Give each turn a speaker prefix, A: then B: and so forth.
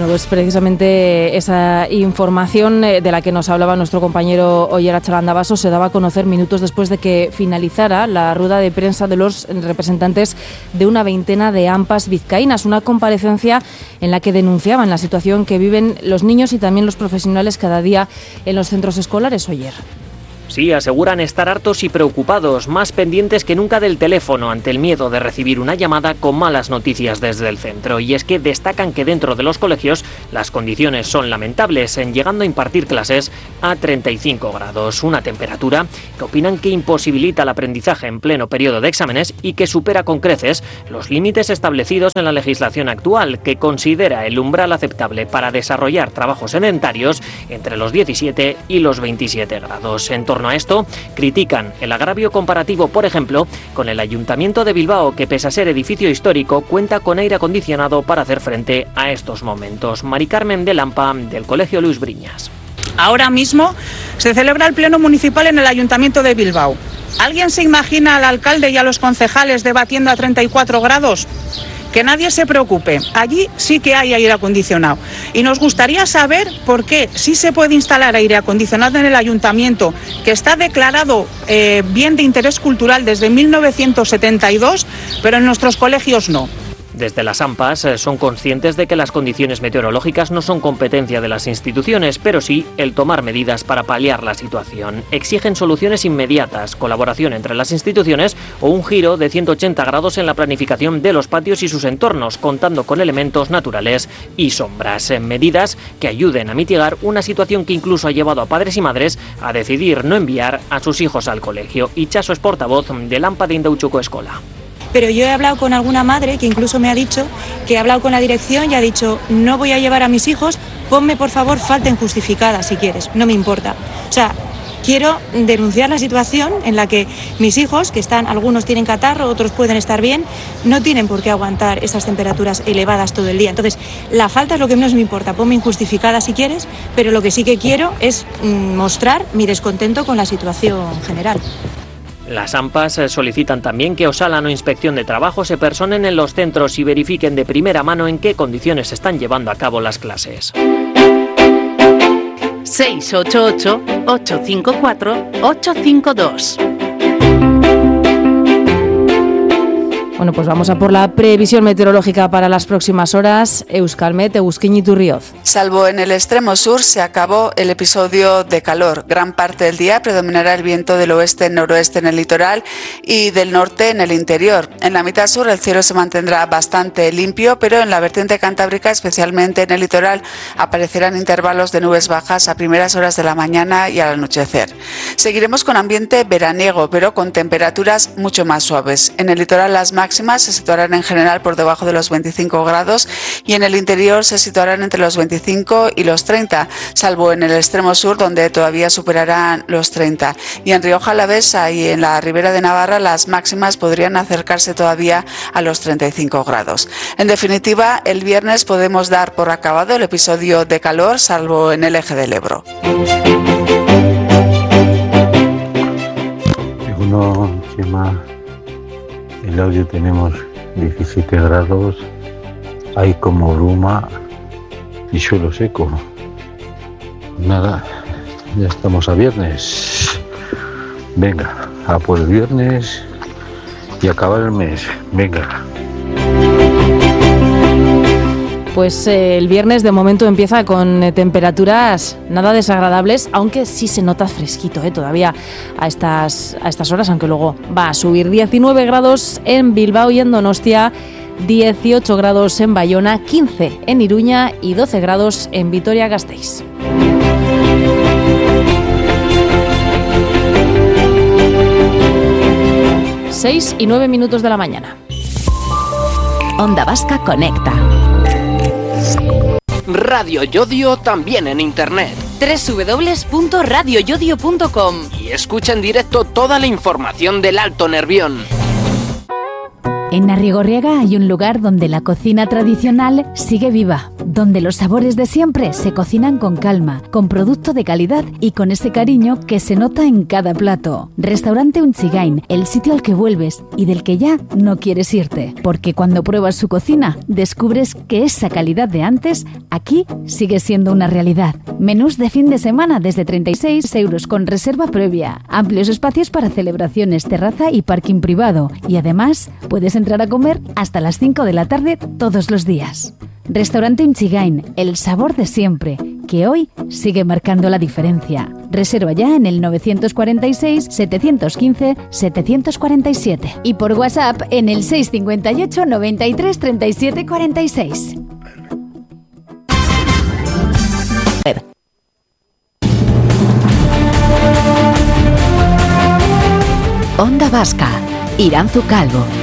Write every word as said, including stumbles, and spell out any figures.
A: pues precisamente esa información de la que nos hablaba nuestro compañero Oyer Achalandabaso se daba a conocer minutos después de que finalizara la rueda de prensa de los representantes de una veintena de AMPAs vizcaínas, una comparecencia en la que denunciaban la situación que viven los niños y también los profesionales cada día en los centros escolares. Oyer.
B: Sí, aseguran estar hartos y preocupados, más pendientes que nunca del teléfono ante el miedo de recibir una llamada con malas noticias desde el centro. Y es que destacan que dentro de los colegios las condiciones son lamentables, en llegando a impartir clases a treinta y cinco grados, una temperatura que opinan que imposibilita el aprendizaje en pleno periodo de exámenes y que supera con creces los límites establecidos en la legislación actual, que considera el umbral aceptable para desarrollar trabajos sedentarios entre los diecisiete y los veintisiete grados. En torno a esto, critican el agravio comparativo, por ejemplo, con el Ayuntamiento de Bilbao, que pese a ser edificio histórico, cuenta con aire acondicionado para hacer frente a estos momentos. Mari Carmen de Lampa, del Colegio Luis Briñas.
C: Ahora mismo se celebra el pleno municipal en el Ayuntamiento de Bilbao. ¿Alguien se imagina al alcalde y a los concejales debatiendo a treinta y cuatro grados? Que nadie se preocupe, allí sí que hay aire acondicionado. Y nos gustaría saber por qué sí se puede instalar aire acondicionado en el ayuntamiento, que está declarado eh, bien de interés cultural desde mil novecientos setenta y dos, pero en nuestros colegios no.
B: Desde las AMPAs son conscientes de que las condiciones meteorológicas no son competencia de las instituciones, pero sí el tomar medidas para paliar la situación. Exigen soluciones inmediatas, colaboración entre las instituciones o un giro de ciento ochenta grados en la planificación de los patios y sus entornos, contando con elementos naturales y sombras. Medidas que ayuden a mitigar una situación que incluso ha llevado a padres y madres a decidir no enviar a sus hijos al colegio. Itxaso es portavoz del AMPA de Indauchuko Escola.
D: Pero yo he hablado con alguna madre que incluso me ha dicho que ha hablado con la dirección y ha dicho: no voy a llevar a mis hijos, ponme por favor falta injustificada si quieres, no me importa. O sea, quiero denunciar la situación en la que mis hijos, que están, algunos tienen catarro, otros pueden estar bien, no tienen por qué aguantar esas temperaturas elevadas todo el día. Entonces, la falta es lo que menos me importa, ponme injustificada si quieres, pero lo que sí que quiero es mm, mostrar mi descontento con la situación general.
B: Las AMPAs solicitan también que Osalan o Inspección de Trabajo se personen en los centros y verifiquen de primera mano en qué condiciones se están llevando a cabo las clases.
E: seis ocho ocho, ocho cinco cuatro, ocho cinco dos.
A: Bueno, pues vamos a por la previsión meteorológica para las próximas horas. Euskalmet, Eguzkin Iturrioz.
F: Salvo en el extremo sur, se acabó el episodio de calor. Gran parte del día predominará el viento del oeste-noroeste en el litoral y del norte en el interior. En la mitad sur el cielo se mantendrá bastante limpio, pero en la vertiente cantábrica, especialmente en el litoral, aparecerán intervalos de nubes bajas a primeras horas de la mañana y al anochecer. Seguiremos con ambiente veraniego, pero con temperaturas mucho más suaves. En el litoral las máximas se situarán en general por debajo de los veinticinco grados y en el interior se situarán entre los veinticinco y los treinta, salvo en el extremo sur donde todavía superarán los treinta. Y en Rioja Alavesa y en la Ribera de Navarra las máximas podrían acercarse todavía a los treinta y cinco grados. En definitiva, el viernes podemos dar por acabado el episodio de calor, salvo en el eje del Ebro.
G: Uno, Chema. El audio tenemos diecisiete grados, hay como bruma y suelo seco. Nada, ya estamos a viernes. Venga, a por el viernes y acabar el mes. Venga.
A: Pues eh, el viernes de momento empieza con eh, temperaturas nada desagradables, aunque sí se nota fresquito eh, todavía a estas, a estas horas, aunque luego va a subir. diecinueve grados en Bilbao y en Donostia, dieciocho grados en Bayona, quince en Iruña y doce grados en Vitoria-Gasteiz. seis y nueve minutos de la mañana.
E: Onda Vasca Conecta.
H: Radio Yodio también en internet.
I: doble u doble u doble u punto radio yodio punto com.
H: Y escucha en directo toda la información del Alto Nervión.
J: En Arrigorriaga hay un lugar donde la cocina tradicional sigue viva, donde los sabores de siempre se cocinan con calma, con producto de calidad y con ese cariño que se nota en cada plato. Restaurante Unchigain, el sitio al que vuelves y del que ya no quieres irte, porque cuando pruebas su cocina descubres que esa calidad de antes aquí sigue siendo una realidad. Menús de fin de semana desde treinta y seis euros con reserva previa, amplios espacios para celebraciones, terraza y parking privado, y además puedes entrar a comer hasta las cinco de la tarde todos los días. Restaurante Unchigain, el sabor de siempre, que hoy sigue marcando la diferencia. Reserva ya en el nueve cuatro seis, siete uno cinco, siete cuatro siete y por WhatsApp en el seis cinco ocho, noventa y tres, treinta y siete cuarenta y seis.
K: Onda Vasca, Iranzu Calvo.